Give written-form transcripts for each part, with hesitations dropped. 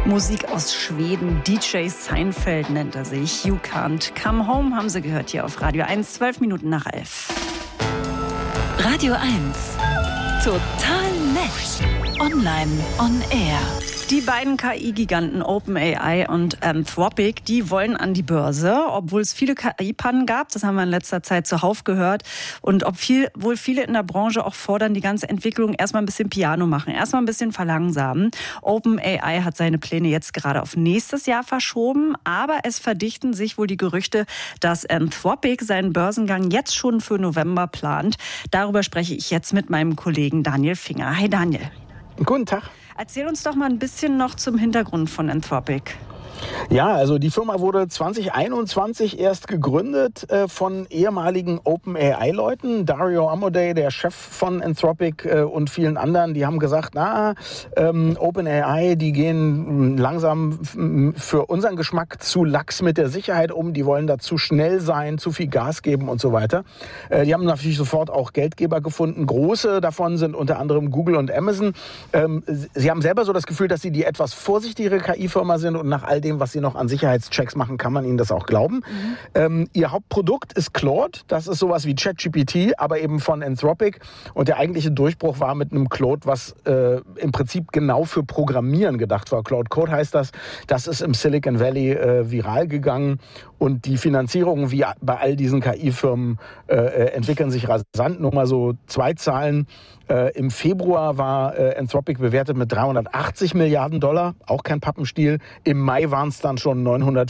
Musik aus Schweden. DJ Seinfeld nennt er sich. You Can't Come Home haben Sie gehört hier auf Radio 1, 12 Minuten nach 11. Radio 1. Total nett. Online on Air. Die beiden KI-Giganten OpenAI und Anthropic, die wollen an die Börse, obwohl es viele KI-Pannen gab. Das haben wir in letzter Zeit zuhauf gehört. Und wohl viele in der Branche auch fordern, die ganze Entwicklung erstmal ein bisschen Piano machen, erstmal ein bisschen verlangsamen. OpenAI hat seine Pläne jetzt gerade auf nächstes Jahr verschoben. Aber es verdichten sich wohl die Gerüchte, dass Anthropic seinen Börsengang jetzt schon für November plant. Darüber spreche ich jetzt mit meinem Kollegen Daniel Finger. Hi Daniel. Guten Tag. Erzähl uns doch mal ein bisschen noch zum Hintergrund von Anthropic. Ja, also die Firma wurde 2021 erst gegründet von ehemaligen OpenAI-Leuten. Dario Amodei, der Chef von Anthropic und vielen anderen, die haben gesagt, OpenAI, die gehen langsam für unseren Geschmack zu lax mit der Sicherheit um. Die wollen da zu schnell sein, zu viel Gas geben und so weiter. Die haben natürlich sofort auch Geldgeber gefunden. Große davon sind unter anderem Google und Amazon. Sie haben selber so das Gefühl, dass sie die etwas vorsichtigere KI-Firma sind und nach all dem, was sie noch an Sicherheitschecks machen, kann man ihnen das auch glauben. Ihr Hauptprodukt ist Claude. Das ist sowas wie ChatGPT, aber eben von Anthropic. Und der eigentliche Durchbruch war mit einem Claude, was im Prinzip genau für Programmieren gedacht war. Claude Code heißt das. Das ist im Silicon Valley viral gegangen. Und die Finanzierungen, wie bei all diesen KI-Firmen, entwickeln sich rasant. Nur mal so 2 Zahlen. Im Februar war Anthropic bewertet mit $380 Milliarden, auch kein Pappenstiel. Im Mai waren es dann schon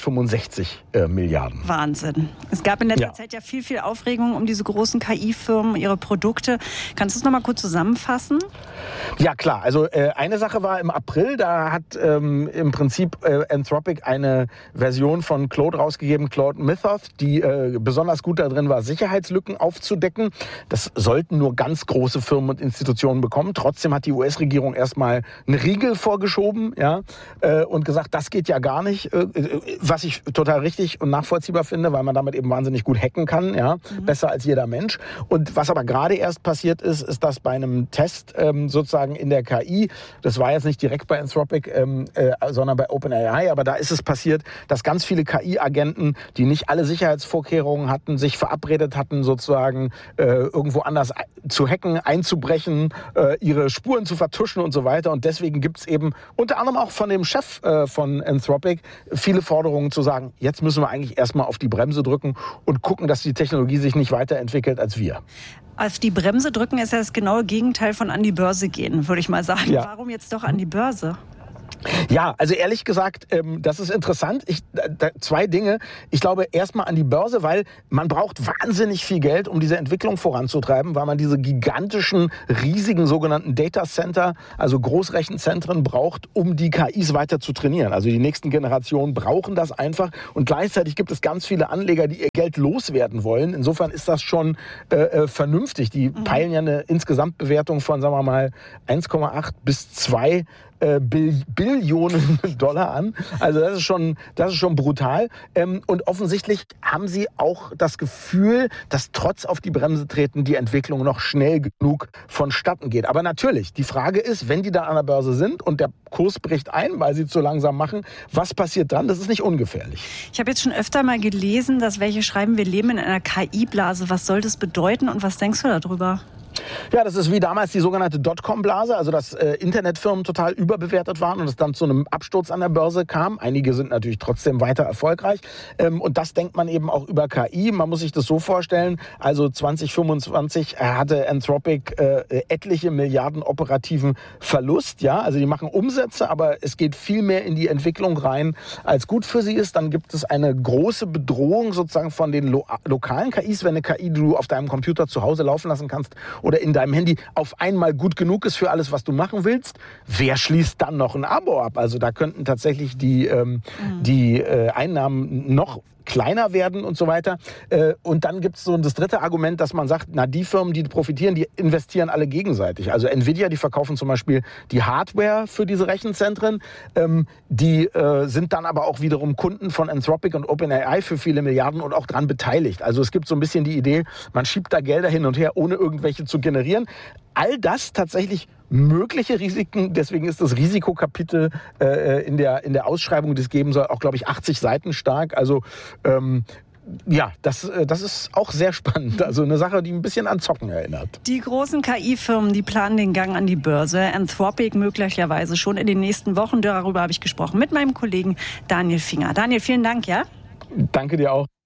965 Milliarden. Wahnsinn. Es gab in letzter Zeit ja viel Aufregung um diese großen KI-Firmen, ihre Produkte. Kannst du es noch mal kurz zusammenfassen? Ja, klar. Also eine Sache war im April, da hat im Prinzip Anthropic eine Version von Claude rausgegeben, Claude Mythos, die besonders gut darin war, Sicherheitslücken aufzudecken. Das sollten nur ganz große Firmen und Institutionen bekommen. Trotzdem hat die US-Regierung erstmal einen Riegel vorgeschoben, und gesagt, das geht ja gar nicht, was ich total richtig und nachvollziehbar finde, weil man damit eben wahnsinnig gut hacken kann, besser als jeder Mensch. Und was aber gerade erst passiert ist, ist, dass bei einem Test sozusagen in der KI, das war jetzt nicht direkt bei Anthropic, sondern bei OpenAI, aber da ist es passiert, dass ganz viele KI-Agenten, die nicht alle Sicherheitsvorkehrungen hatten, sich verabredet hatten, sozusagen irgendwo anders zu hacken, einzubrechen, ihre Spuren zu vertuschen und so weiter. Und deswegen gibt es eben unter anderem auch von dem Chef von Anthropic viele Forderungen zu sagen, jetzt müssen wir eigentlich erstmal auf die Bremse drücken und gucken, dass die Technologie sich nicht weiterentwickelt als wir. Auf die Bremse drücken ist ja das genaue Gegenteil von an die Börse gehen, würde ich mal sagen. Ja. Warum jetzt doch an die Börse? Ja, also ehrlich gesagt, das ist interessant. 2 Dinge. Ich glaube erstmal an die Börse, weil man braucht wahnsinnig viel Geld, um diese Entwicklung voranzutreiben, weil man diese gigantischen, riesigen sogenannten Data Center, also Großrechenzentren braucht, um die KIs weiter zu trainieren. Also die nächsten Generationen brauchen das einfach und gleichzeitig gibt es ganz viele Anleger, die ihr Geld loswerden wollen. Insofern ist das schon vernünftig. Die peilen ja eine Insgesamtbewertung von, sagen wir mal, 1,8 bis 2 Billionen Dollar an. Also das ist schon brutal. Und offensichtlich haben sie auch das Gefühl, dass trotz auf die Bremse treten die Entwicklung noch schnell genug vonstatten geht. Aber natürlich, die Frage ist, wenn die da an der Börse sind und der Kurs bricht ein, weil sie zu langsam machen, was passiert dann? Das ist nicht ungefährlich. Ich habe jetzt schon öfter mal gelesen, dass welche schreiben, wir leben in einer KI-Blase. Was soll das bedeuten und was denkst du darüber? Ja, das ist wie damals die sogenannte Dotcom-Blase, also dass Internetfirmen total überbewertet waren und es dann zu einem Absturz an der Börse kam. Einige sind natürlich trotzdem weiter erfolgreich. Und das denkt man eben auch über KI. Man muss sich das so vorstellen, also 2025 hatte Anthropic etliche Milliarden operativen Verlust. Ja, also die machen Umsätze, aber es geht viel mehr in die Entwicklung rein, als gut für sie ist. Dann gibt es eine große Bedrohung sozusagen von den lokalen KIs, wenn eine KI, die du auf deinem Computer zu Hause laufen lassen kannst, oder in deinem Handy auf einmal gut genug ist für alles, was du machen willst, wer schließt dann noch ein Abo ab? Also da könnten tatsächlich die Einnahmen noch kleiner werden und so weiter. Und dann gibt es so das dritte Argument, dass man sagt, na, die Firmen, die profitieren, die investieren alle gegenseitig. Also Nvidia, die verkaufen zum Beispiel die Hardware für diese Rechenzentren. Die sind dann aber auch wiederum Kunden von Anthropic und OpenAI für viele Milliarden und auch dran beteiligt. Also es gibt so ein bisschen die Idee, man schiebt da Gelder hin und her, ohne irgendwelche zu generieren. All das tatsächlich mögliche Risiken. Deswegen ist das Risikokapitel in der Ausschreibung, die es geben soll, auch, glaube ich, 80 Seiten stark. Also ja, das ist auch sehr spannend. Also eine Sache, die ein bisschen an Zocken erinnert. Die großen KI-Firmen, die planen den Gang an die Börse. Anthropic möglicherweise schon in den nächsten Wochen. Darüber habe ich gesprochen mit meinem Kollegen Daniel Finger. Daniel, vielen Dank, ja? Danke dir auch.